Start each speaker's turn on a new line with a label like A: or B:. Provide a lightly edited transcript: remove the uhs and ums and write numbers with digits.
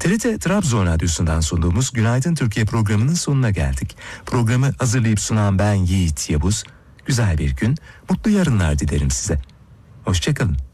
A: TRT Trabzon Radyosu'ndan sunduğumuz Günaydın Türkiye programının sonuna geldik. Programı hazırlayıp sunan ben Yiğit Yavuz. Güzel bir gün, mutlu yarınlar dilerim size. Hoşçakalın.